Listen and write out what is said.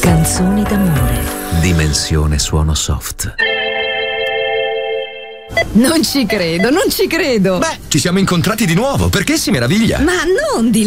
Canzoni d'amore. Dimensione suono soft. Non ci credo, non ci credo. Beh, ci siamo incontrati di nuovo, perché si meraviglia? Ma non di